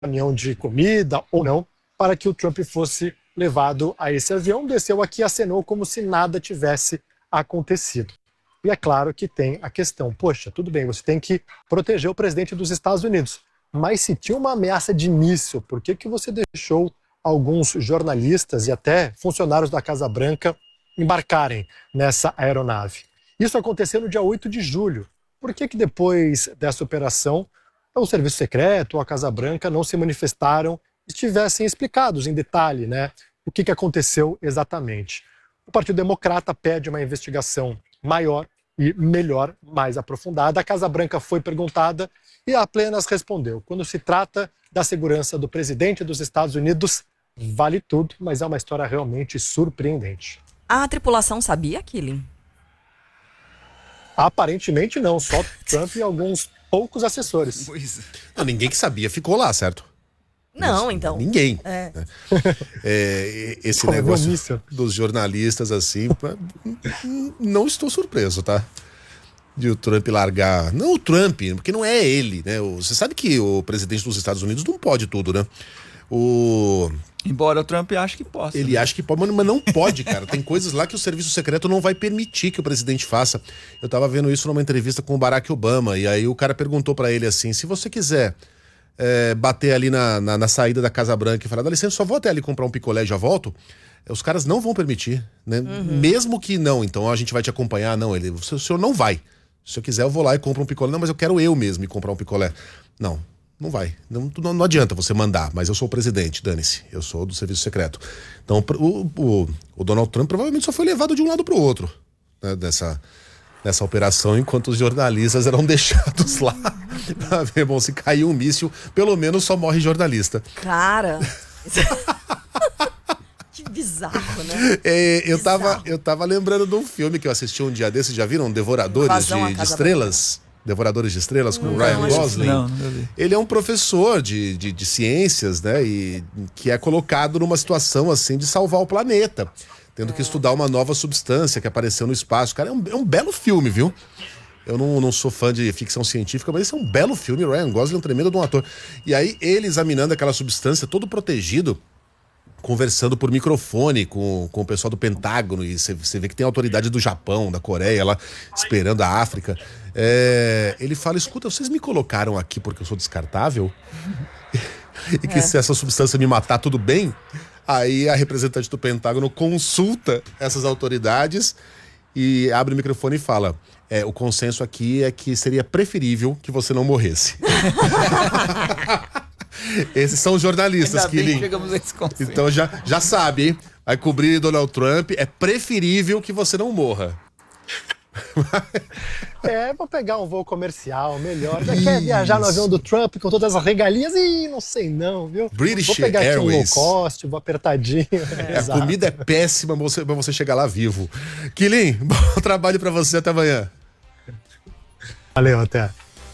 caminhão de comida ou não, para que o Trump fosse levado a esse avião, desceu aqui e acenou como se nada tivesse acontecido. E é claro que tem a questão, poxa, tudo bem, você tem que proteger o presidente dos Estados Unidos, mas se tinha uma ameaça de míssil, por que você deixou alguns jornalistas e até funcionários da Casa Branca embarcarem nessa aeronave? Isso aconteceu no dia 8 de julho. Por que depois dessa operação o Serviço Secreto ou a Casa Branca não se manifestaram e tivessem explicados em detalhe, né, o que aconteceu exatamente? O Partido Democrata pede uma investigação maior e melhor, mais aprofundada. A Casa Branca foi perguntada e apenas respondeu: quando se trata da segurança do presidente dos Estados Unidos, vale tudo, mas é uma história realmente surpreendente. A tripulação sabia, Killing? Aparentemente não, só Trump e alguns poucos assessores. Não, ninguém que sabia ficou lá, certo? Não, então. Ninguém. Esse negócio dos jornalistas, assim, não estou surpreso, tá? De o Trump largar. Não o Trump, porque não é ele, né? Você sabe que o presidente dos Estados Unidos não pode tudo, né? Embora o Trump ache que possa. Ele acha que pode, mas não pode, cara. Tem coisas lá que o serviço secreto não vai permitir que o presidente faça. Eu tava vendo isso numa entrevista com o Barack Obama, e aí o cara perguntou pra ele assim: se você quiser bater ali na saída da Casa Branca e falar, dá licença, só vou até ali comprar um picolé e já volto, os caras não vão permitir, né? Mesmo que não, então a gente vai te acompanhar. Não, o senhor não vai. Se eu quiser eu vou lá e compro um picolé. Não, mas eu quero eu mesmo ir comprar um picolé. Não vai. Não adianta você mandar, mas eu sou o presidente, dane-se. Eu sou do serviço secreto. Então o Donald Trump provavelmente só foi levado de um lado pro outro, né, dessa operação, enquanto os jornalistas eram deixados lá. Pra bom, se cair um míssil, pelo menos só morre jornalista. Cara... Que bizarro, né? Eu tava lembrando de um filme que eu assisti um dia desses, já viram? Devoradores de Estrelas? Devoradores de Estrelas, com o Ryan Gosling. Não vi. Ele é um professor de ciências, né? E que é colocado numa situação assim de salvar o planeta, tendo que estudar uma nova substância que apareceu no espaço. Cara, é um belo filme, viu? Eu não sou fã de ficção científica, mas esse é um belo filme. Ryan Gosling é um tremendo de um ator. E aí, ele examinando aquela substância, todo protegido, conversando por microfone com o pessoal do Pentágono, e você vê que tem autoridade do Japão, da Coreia lá, esperando a África. Ele fala: escuta, vocês me colocaram aqui porque eu sou descartável? E que se essa substância me matar, tudo bem? Aí a representante do Pentágono consulta essas autoridades e abre o microfone e fala: o consenso aqui é que seria preferível que você não morresse. Esses são os jornalistas, Killing. Chegamos a esse consenso. Então já sabe, hein? Vai cobrir Donald Trump, é preferível que você não morra. Vou pegar um voo comercial melhor. Já quer viajar no avião do Trump com todas as regalias? Não sei não, viu? British vou pegar Airways. Aqui um low cost, vou apertadinho. A comida é péssima pra você chegar lá vivo. Killing, bom trabalho pra você, até amanhã. Valeu, até.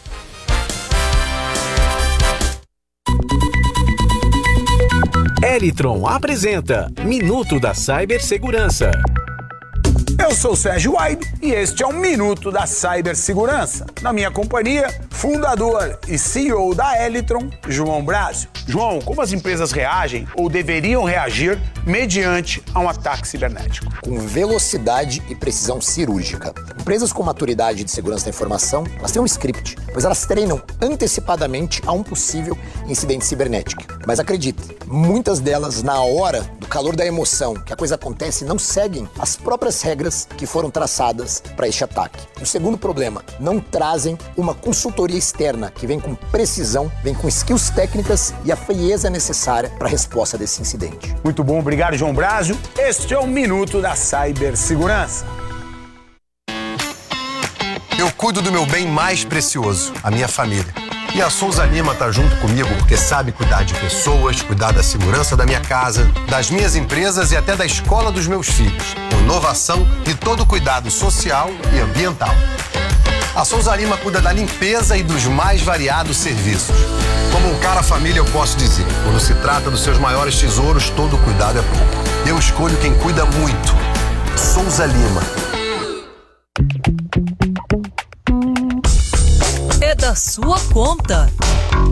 Elitron apresenta Minuto da Cibersegurança. Eu sou o Sérgio Waib e este é um Minuto da Cibersegurança. Na minha companhia, fundador e CEO da Elitron, João Brásio. João, como as empresas reagem ou deveriam reagir mediante a um ataque cibernético? Com velocidade e precisão cirúrgica. Empresas com maturidade de segurança da informação, elas têm um script, pois elas treinam antecipadamente a um possível incidente cibernético. Mas acredite, muitas delas, na hora do calor da emoção, que a coisa acontece, não seguem as próprias regras que foram traçadas para este ataque. O segundo problema, não trazem uma consultoria externa que vem com precisão, vem com skills técnicas e a frieza necessária para a resposta desse incidente. Muito bom, obrigado, João Brásio. Este é o Minuto da Cibersegurança. Eu cuido do meu bem mais precioso, a minha família. E a Souza Lima tá junto comigo porque sabe cuidar de pessoas, cuidar da segurança da minha casa, das minhas empresas e até da escola dos meus filhos. Com inovação e todo cuidado social e ambiental. A Souza Lima cuida da limpeza e dos mais variados serviços. Como um cara família, eu posso dizer, quando se trata dos seus maiores tesouros, todo cuidado é pouco. Eu escolho quem cuida muito. Souza Lima. É da sua conta.